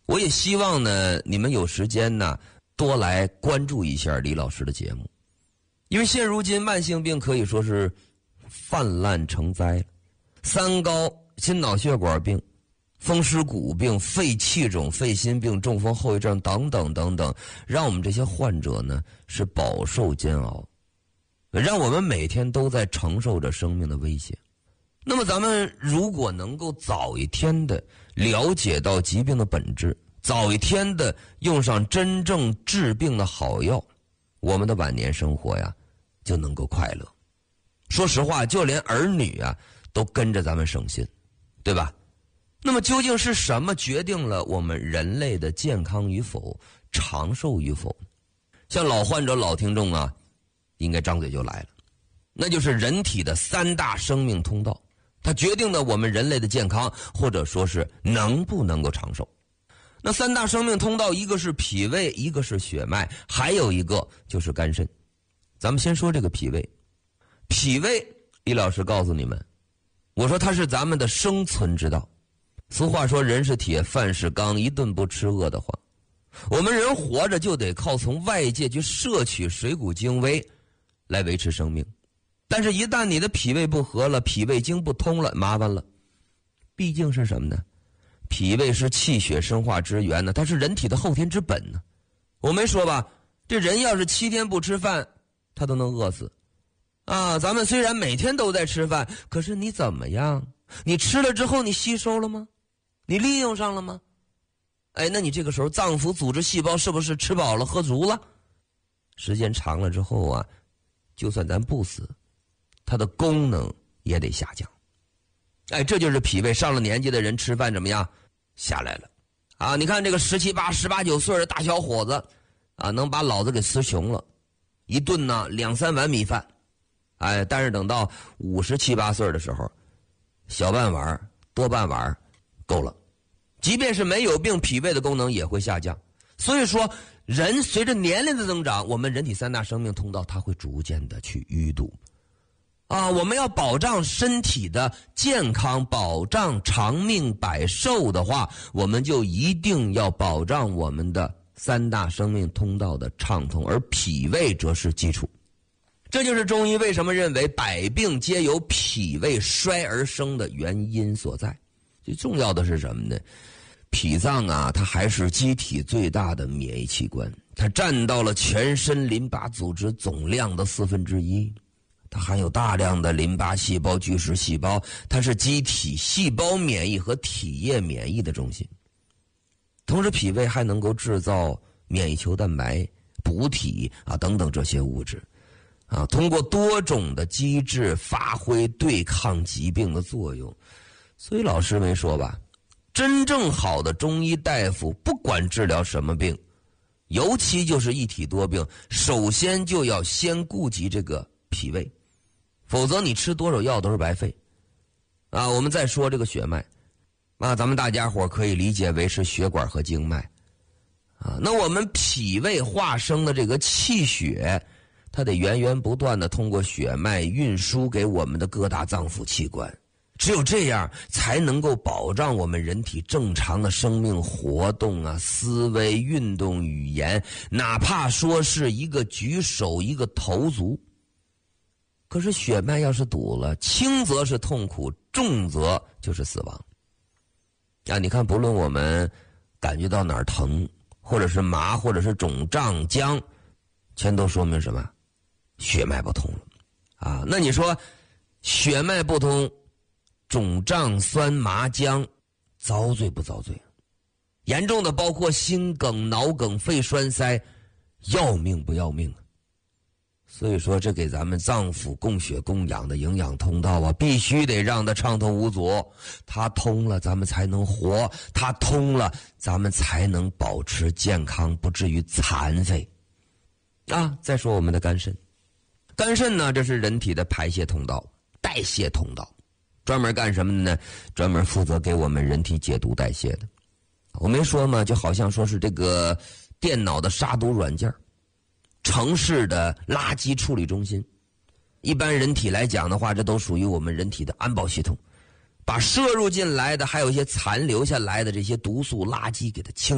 我也希望呢，你们有时间呢，多来关注一下李老师的节目，因为现如今慢性病可以说是泛滥成灾了，三高、心脑血管病、风湿骨病、肺气肿、肺心病、中风后遗症等等等等，让我们这些患者呢是饱受煎熬，让我们每天都在承受着生命的威胁。那么咱们如果能够早一天的了解到疾病的本质，早一天的用上真正治病的好药，我们的晚年生活呀就能够快乐。说实话，就连儿女啊都跟着咱们省心，对吧？那么究竟是什么决定了我们人类的健康与否、长寿与否？像老患者、老听众啊，应该张嘴就来了，那就是人体的三大生命通道，它决定了我们人类的健康，或者说是能不能够长寿。那三大生命通道，一个是脾胃，一个是血脉，还有一个就是肝肾。咱们先说这个脾胃。脾胃，李老师告诉你们，我说它是咱们的生存之道。俗话说人是铁，饭是钢，一顿不吃饿得慌。我们人活着就得靠从外界去摄取水谷精微来维持生命，但是一旦你的脾胃不和了，脾胃经不通了，麻烦了。毕竟是什么呢？脾胃是气血生化之源呢，它是人体的后天之本呢。我没说吧，这人要是7天不吃饭，他都能饿死啊！咱们虽然每天都在吃饭，可是你怎么样？你吃了之后你吸收了吗？你利用上了吗？哎，那你这个时候脏腑组织细胞是不是吃饱了喝足了？时间长了之后啊，就算咱不死，它的功能也得下降。哎，这就是脾胃上了年纪的人吃饭怎么样？下来了啊！你看这个17、18、19岁的大小伙子啊，能把老子给吃穷了，一顿呢2、3碗米饭。哎，但是等到57、58岁的时候，小半碗多半碗够了。即便是没有病，脾胃的功能也会下降。所以说人随着年龄的增长，我们人体三大生命通道它会逐渐的去淤堵啊。我们要保障身体的健康，保障长命百寿的话，我们就一定要保障我们的三大生命通道的畅通，而脾胃则是基础。这就是中医为什么认为百病皆由脾胃衰而生的原因所在。最重要的是什么呢？脾脏啊，它还是机体最大的免疫器官，它占到了全身淋巴组织总量的1/4，它含有大量的淋巴细胞、巨噬细胞，它是机体细胞免疫和体液免疫的中心。同时脾胃还能够制造免疫球蛋白、补体啊等等这些物质啊，通过多种的机制发挥对抗疾病的作用。所以老师没说吧，真正好的中医大夫不管治疗什么病，尤其就是一体多病，首先就要先顾及这个脾胃，否则你吃多少药都是白费啊。我们再说这个血脉啊，咱们大家伙可以理解为是血管和经脉啊。那我们脾胃化生的这个气血，它得源源不断的通过血脉运输给我们的各大脏腑器官，只有这样才能够保障我们人体正常的生命活动啊、思维、运动、语言，哪怕说是一个举手、一个投足。可是血脉要是堵了，轻则是痛苦，重则就是死亡啊！你看，不论我们感觉到哪儿疼，或者是麻，或者是肿胀僵，全都说明什么？血脉不通了啊！那你说血脉不通，肿胀酸麻僵，遭罪不遭罪？严重的包括心梗、脑梗、肺栓塞，要命不要命啊？所以说这给咱们脏腑供血供氧的营养通道啊，必须得让它畅通无阻。它通了咱们才能活，它通了咱们才能保持健康，不至于残废啊。再说我们的肝肾，肝肾呢，这是人体的排泄通道、代谢通道，专门干什么的呢？专门负责给我们人体解毒代谢的。我没说吗？就好像说是这个电脑的杀毒软件，城市的垃圾处理中心。一般人体来讲的话，这都属于我们人体的安保系统，把摄入进来的还有一些残留下来的这些毒素垃圾给它清